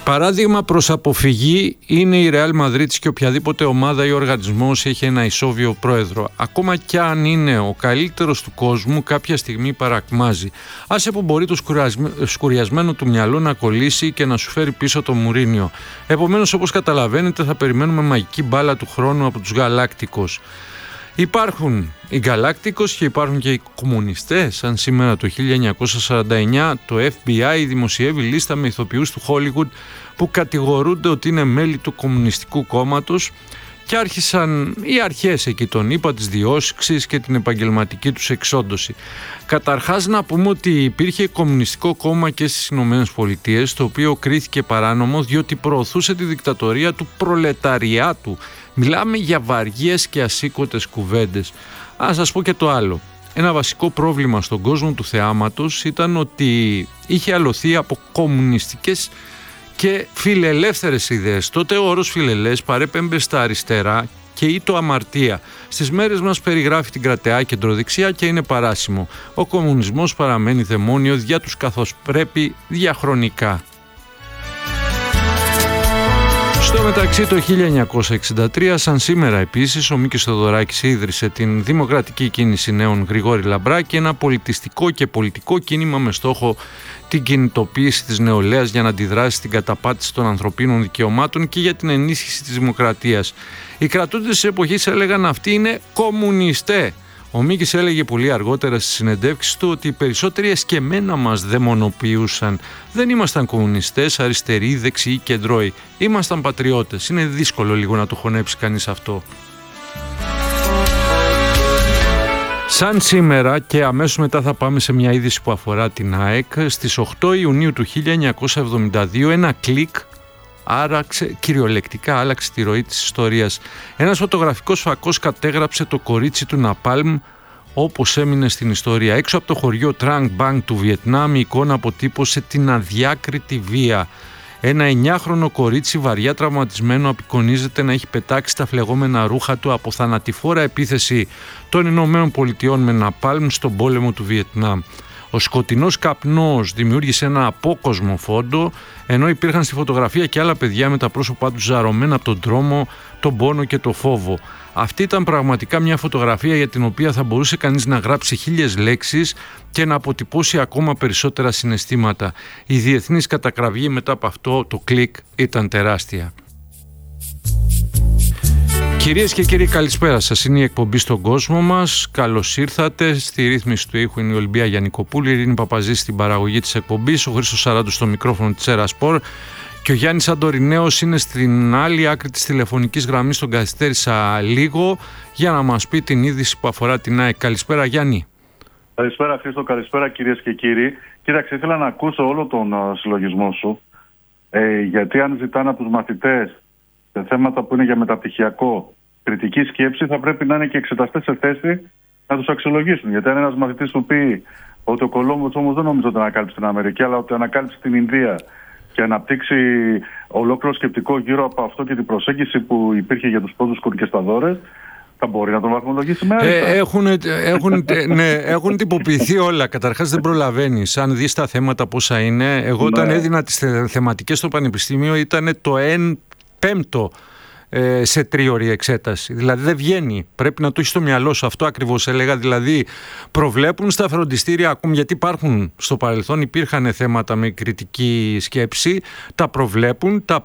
Παράδειγμα προς αποφυγή είναι η Ρεάλ Μαδρίτης και οποιαδήποτε ομάδα ή οργανισμός έχει ένα ισόβιο πρόεδρο. Ακόμα κι αν είναι ο καλύτερος του κόσμου, κάποια στιγμή παρακμάζει. Άσε που μπορεί το σκουριασμένο του μυαλό να κολλήσει και να σου φέρει πίσω το Μουρίνιο. Επομένως, όπως καταλαβαίνετε, θα περιμένουμε μαγική μπάλα του χρόνου από τους Γαλάκτικος. Υπάρχουν οι Γαλάκτικος και υπάρχουν και οι κομμουνιστές. Αν σήμερα το 1949 το FBI δημοσιεύει λίστα με ηθοποιούς του Hollywood που κατηγορούνται ότι είναι μέλη του Κομμουνιστικού Κόμματος και άρχισαν οι αρχές εκεί των ΗΠΑ, τις διώξεις και την επαγγελματική τους εξόντωση. Καταρχάς να πούμε ότι υπήρχε Κομμουνιστικό Κόμμα και στις Ηνωμένες Πολιτείες, το οποίο κρίθηκε παράνομο διότι προωθούσε τη δικτατορία του προλεταριάτου. Μιλάμε για βαριές και ασήκωτες κουβέντες. Ας σας πω και το άλλο. Ένα βασικό πρόβλημα στον κόσμο του θεάματος ήταν ότι είχε αλωθεί από κομμουνιστικές και φιλελεύθερες ιδέες. Τότε ο όρος φιλελές παρέπεμπε στα αριστερά και ή το αμαρτία. Στις μέρες μας περιγράφει την κρατεά κεντροδεξιά και είναι παράσιμο. Ο κομμουνισμός παραμένει δαιμόνιο δια τους καθώς πρέπει διαχρονικά. Στο μεταξύ το 1963, σαν σήμερα επίσης, ο Μίκης Θεοδωράκης ίδρυσε την Δημοκρατική Κίνηση Νέων Γρηγόρη Λαμπράκη, ένα πολιτιστικό και πολιτικό κίνημα με στόχο την κινητοποίηση της νεολαίας για να αντιδράσει στην καταπάτηση των ανθρωπίνων δικαιωμάτων και για την ενίσχυση της δημοκρατίας. Οι κρατούντες της εποχής έλεγαν αυτοί είναι κομμουνιστέ. Ο Μίκης έλεγε πολύ αργότερα στις συνεντεύξεις του ότι οι περισσότεροι εσκεμμένα μας δαιμονοποιούσαν. Δεν ήμασταν κομμουνιστές, αριστεροί, δεξιοί, κεντρώοι. Ήμασταν πατριώτες. Είναι δύσκολο λίγο να το χωνέψει κανείς αυτό. Σαν σήμερα και αμέσως μετά θα πάμε σε μια είδηση που αφορά την ΑΕΚ. Στις 8 Ιουνίου του 1972 ένα κλικ κυριολεκτικά άλλαξε τη ροή της ιστορίας. Ένας φωτογραφικός φακός κατέγραψε το κορίτσι του Ναπάλμ όπως έμεινε στην ιστορία. Έξω από το χωριό Trang Bang του Βιετνάμ η εικόνα αποτύπωσε την αδιάκριτη βία. Ένα 9χρονο κορίτσι βαριά τραυματισμένο απεικονίζεται να έχει πετάξει τα φλεγόμενα ρούχα του από θανατηφόρα επίθεση των Ηνωμένων Πολιτειών με Ναπάλμ στον πόλεμο του Βιετνάμ. Ο σκοτεινός καπνός δημιούργησε ένα απόκοσμο φόντο, ενώ υπήρχαν στη φωτογραφία και άλλα παιδιά με τα πρόσωπά τους ζαρωμένα από τον τρόμο, τον πόνο και το φόβο. Αυτή ήταν πραγματικά μια φωτογραφία για την οποία θα μπορούσε κανείς να γράψει 1000 λέξεις και να αποτυπώσει ακόμα περισσότερα συναισθήματα. Η διεθνής κατακραυγή μετά από αυτό το κλικ ήταν τεράστια. Κυρίες και κύριοι, καλησπέρα σας. Είναι η εκπομπή στον κόσμο μας. Καλώς ήρθατε. Στη ρύθμιση του ήχου είναι η Ολυμπία Γιαννικοπούλη, η Ειρήνη Παπαζή στην παραγωγή της εκπομπής, ο Χρήστος Σαράντου στο μικρόφωνο της Ερασπορ και ο Γιάννης Αντορινέος είναι στην άλλη άκρη της τηλεφωνικής γραμμής. Τον καθυστέρησα λίγο για να μας πει την είδηση που αφορά την ΑΕΚ. Καλησπέρα, Γιάννη. Καλησπέρα, Χρήστο. Καλησπέρα, κυρίες και κύριοι. Κοίταξε, ήθελα να ακούσω όλο τον συλλογισμό σου. Γιατί αν ζητάνε από τους μαθητές σε θέματα που είναι για μεταπτυχιακό κριτική σκέψη, θα πρέπει να είναι και εξεταστές σε θέση να τους αξιολογήσουν. Γιατί αν ένας μαθητής του πει ότι ο Κολόμβος όμως δεν νομίζω ότι ανακάλυψε την Αμερική, αλλά ότι ανακάλυψε την Ινδία και αναπτύξει ολόκληρο σκεπτικό γύρω από αυτό και την προσέγγιση που υπήρχε για τους πρώτους κουρκεσταδόρες, θα μπορεί να τον βαθμολογήσει με άριστα. Έχουν τυποποιηθεί όλα. Καταρχάς δεν προλαβαίνεις. Αν δεις τα θέματα πόσα είναι, εγώ όταν έδινα τις θεματικές στο πανεπιστήμιο ήταν το 1/5 σε τρίωρη εξέταση. Δηλαδή δεν βγαίνει. Πρέπει να το έχεις στο μυαλό σου. Αυτό ακριβώς έλεγα. Δηλαδή προβλέπουν στα φροντιστήρια ακόμη, γιατί υπάρχουν στο παρελθόν, υπήρχαν θέματα με κριτική σκέψη. Τα προβλέπουν, τα